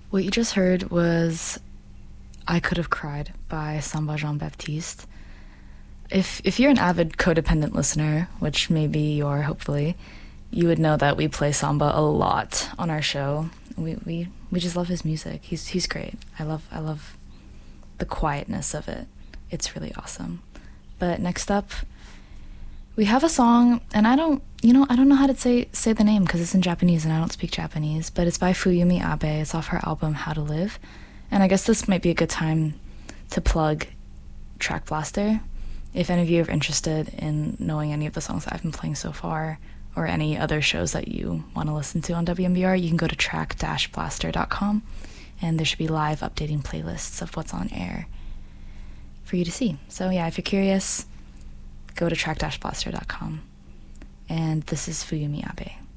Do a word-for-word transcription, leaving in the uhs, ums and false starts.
What you just heard was I Could Have Cried by Samba Jean-Baptiste. If if you're an avid Codependent listener, which maybe you are, hopefully, you would know that we play Samba a lot on our show. We we, we just love his music. He's he's great. I love I love the quietness of it. It's really awesome. But next up, we have a song, and I don't, you know, I don't know how to say say the name because it's in Japanese and I don't speak Japanese, but it's by Fuyumi Abe. It's off her album How to Live. And I guess this might be a good time to plug Track Blaster. If any of you are interested in knowing any of the songs that I've been playing so far, or any other shows that you want to listen to on W M B R, you can go to track dash blaster dot com, and there should be live updating playlists of what's on air for you to see. So yeah, if you're curious, go to track dash blaster dot com. And this is Fuyumi Abe.